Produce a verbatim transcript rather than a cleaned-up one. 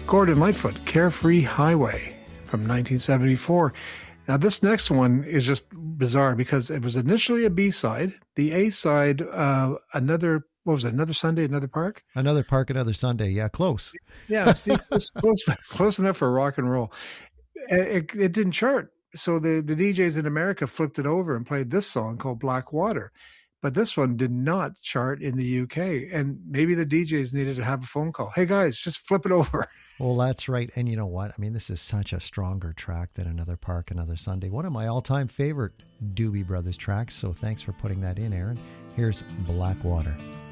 Gordon Lightfoot, Carefree Highway from nineteen seventy-four. Now, this next one is just bizarre because it was initially a B-side. The A-side, uh, another, what was it, Another Sunday, Another Park? Another Park, Another Sunday. Yeah, close. Yeah, see, close, close, close enough for rock and roll. It, it, it didn't chart. So the, the D Js in America flipped it over and played this song called Black Water. But this one did not chart in the U K. And maybe the D Js needed to have a phone call. Hey, guys, just flip it over. Well, that's right. And you know what? I mean, this is such a stronger track than Another Park, Another Sunday. One of my all-time favorite Doobie Brothers tracks. So thanks for putting that in, Aaron. Here's Black Water.